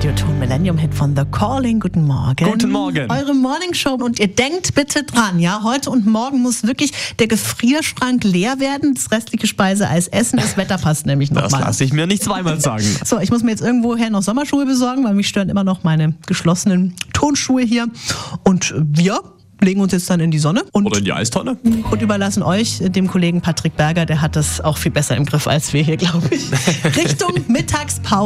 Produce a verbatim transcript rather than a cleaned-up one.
Radioton Millennium Hit von The Calling. Guten Morgen. Guten Morgen. Eure Morningshow. Und ihr denkt bitte dran, ja, heute und morgen muss wirklich der Gefrierschrank leer werden. Das restliche Speiseeis essen. Das Wetter passt nämlich noch Das mal. lasse ich mir nicht zweimal sagen. So, ich muss mir jetzt irgendwoher noch Sommerschuhe besorgen, weil mich stören immer noch meine geschlossenen Tonschuhe hier. Und wir legen uns jetzt dann in die Sonne und, Oder in die Eistonne. und überlassen euch, dem Kollegen Patrick Berger, der hat das auch viel besser im Griff als wir hier, glaube ich. Richtung Mittagspause.